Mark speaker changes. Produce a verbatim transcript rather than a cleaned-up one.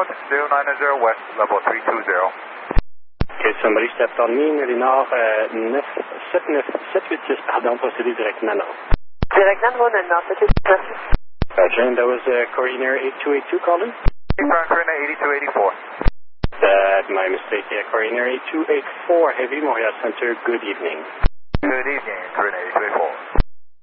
Speaker 1: zero nine zero West, level three two zero.
Speaker 2: Okay, somebody stepped on me, Mélinard, uh, neuf sept neuf sept huit six, pardon, procédé direct Nano.
Speaker 3: Direct Nano, Nano, sept huit six.
Speaker 2: Roger, and that was uh, Coriner eight two eight two calling?
Speaker 1: Coriner eighty-two eighty-four.
Speaker 2: That, my mistake, yeah, Coriner eight two eight four, Heavy, Montreal Center, good evening.
Speaker 1: Good evening, Coriner